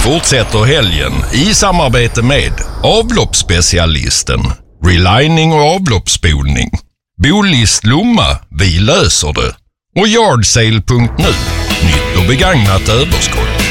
fortsätter helgen i samarbete med avloppsspecialisten, relining och avloppsspolning, Bolist Lomma, vi löser det, och Yardsale.nu, nytt och begagnat överskott.